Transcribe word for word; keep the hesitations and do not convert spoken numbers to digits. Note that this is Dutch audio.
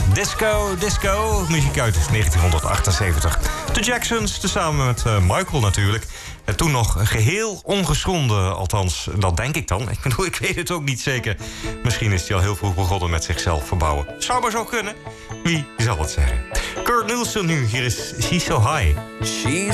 Disco, disco. Muziek uit negentien achtenzeventig. De Jacksons, tezamen met uh, Michael natuurlijk. En toen nog geheel ongeschonden, althans, dat denk ik dan. Ik bedoel, ik weet het ook niet zeker. Misschien is hij al heel vroeg begonnen met zichzelf verbouwen. Zou maar zo kunnen. Wie zal het zeggen? Kurt Nielsen nu, hier is She's So High. She's